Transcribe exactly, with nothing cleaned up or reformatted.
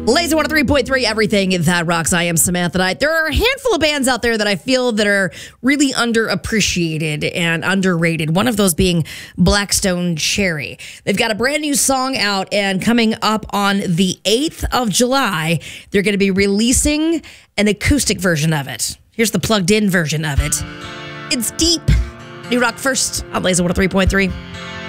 Lazy one oh three point three, everything that rocks. I am Samantha Knight. There are a handful of bands out there that I feel that are really underappreciated and underrated. One of those being Blackstone Cherry. They've got a brand new song out, and coming up on the eighth of July, they're going to be releasing an acoustic version of it. Here's the plugged-in version of it. It's deep. New rock first on Lazy one oh three point three.